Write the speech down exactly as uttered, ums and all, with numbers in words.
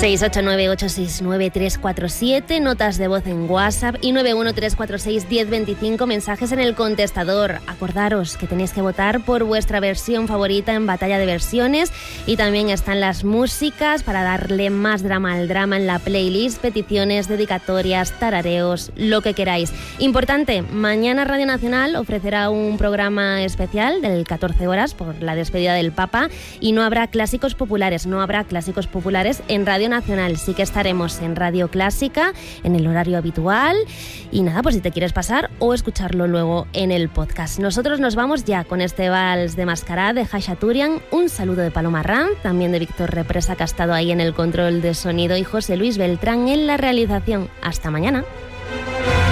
seis ocho nueve ocho seis nueve tres cuatro siete, notas de voz en WhatsApp y nueve uno tres cuatro seis uno cero dos cinco, mensajes en el contestador. Acordaros que tenéis que votar por vuestra versión favorita en Batalla de Versiones, y también están las músicas para darle más drama al drama en la playlist, peticiones, dedicatorias, tarareos, lo que queráis. Importante, mañana Radio Nacional ofrecerá un programa especial del catorce horas por la despedida del Papa, y no habrá clásicos populares, no habrá clásicos populares en Radio Nacional. Sí que estaremos en Radio Clásica en el horario habitual, y nada, pues si te quieres pasar o escucharlo luego en el podcast. Nosotros nos vamos ya con este vals de Mascará de Khachaturian. Un saludo de Paloma Ram, también de Víctor Represa, que ha estado ahí en el control de sonido, y José Luis Beltrán en la realización. Hasta mañana.